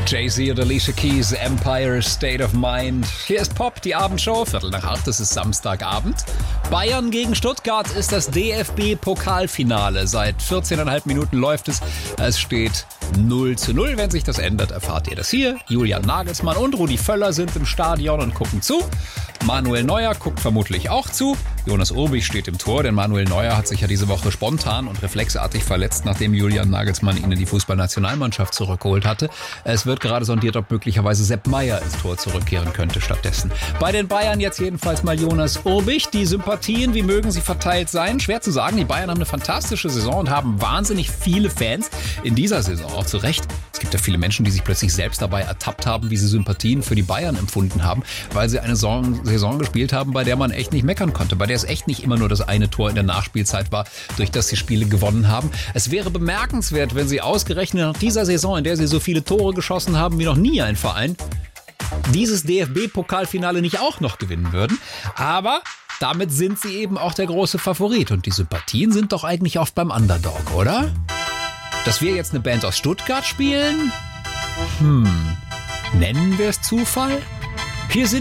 Jay-Z und Alicia Keys, Empire State of Mind. Hier ist Pop, die Abendshow, 7:45, das ist Samstagabend. Bayern gegen Stuttgart ist das DFB-Pokalfinale. Seit 14,5 Minuten läuft es. Es steht 0:0. Wenn sich das ändert, erfahrt ihr das hier. Julian Nagelsmann und Rudi Völler sind im Stadion und gucken zu. Manuel Neuer guckt vermutlich auch zu. Jonas Urbich steht im Tor, denn Manuel Neuer hat sich ja diese Woche spontan und reflexartig verletzt, nachdem Julian Nagelsmann ihn in die Fußballnationalmannschaft zurückgeholt hatte. Es wird gerade sondiert, ob möglicherweise Sepp Maier ins Tor zurückkehren könnte stattdessen. Bei den Bayern jetzt jedenfalls mal Jonas Urbich. Die Sympathien, wie mögen sie verteilt sein? Schwer zu sagen. Die Bayern haben eine fantastische Saison und haben wahnsinnig viele Fans in dieser Saison. Auch zu Recht. Es gibt ja viele Menschen, die sich plötzlich selbst dabei ertappt haben, wie sie Sympathien für die Bayern empfunden haben, weil sie eine Saison gespielt haben, bei der man echt nicht meckern konnte, bei der es echt nicht immer nur das eine Tor in der Nachspielzeit war, durch das sie Spiele gewonnen haben. Es wäre bemerkenswert, wenn sie ausgerechnet nach dieser Saison, in der sie so viele Tore geschossen haben wie noch nie ein Verein, dieses DFB-Pokalfinale nicht auch noch gewinnen würden. Aber damit sind sie eben auch der große Favorit und die Sympathien sind doch eigentlich oft beim Underdog, oder? Dass wir jetzt eine Band aus Stuttgart spielen? Nennen wir es Zufall? Hier sind